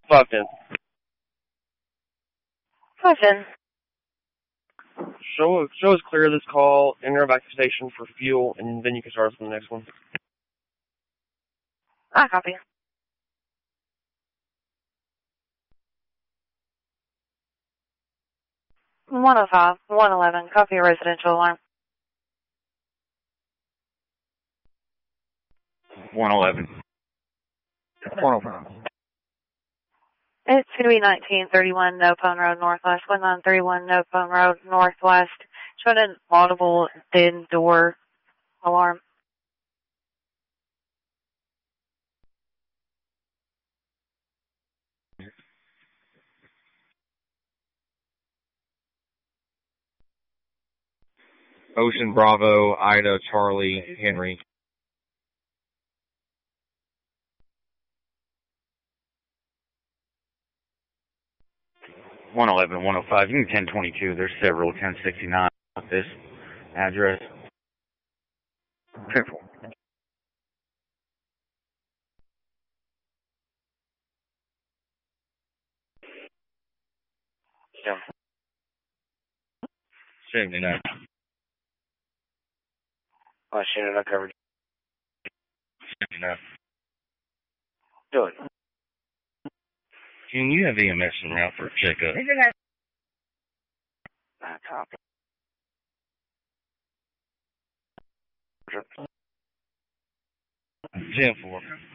510. 510. Show us clear of this call, enter back to the station for fuel, and then you can start us on the next one. I copy. 105, 111, copy a residential alarm. 111. 105. It's going to be 1931 No Pone Road Northwest, 1931 No Pone Road Northwest. Showing an audible thin door alarm. Ocean Bravo, Ida, Charlie, Henry. (111) 105. You can 1022. There's several 1069 at this address. 10-4. Yeah. 79. I should have covered. 79. Good. Can you have EMS en route for a checkup? I copy. 10-4.